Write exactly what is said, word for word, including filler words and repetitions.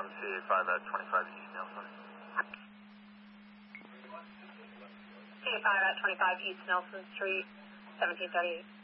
on C A five at twenty-five East Nelson. C A five at twenty-five East Nelson Street, seventeen thirty-eight.